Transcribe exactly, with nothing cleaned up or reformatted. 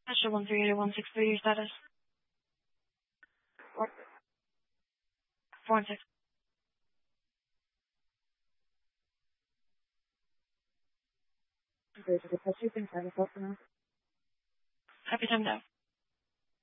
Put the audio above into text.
Astro one three eight one six three, your status. What? Four and six. Okay, so the shipping time is off now. Happy time now.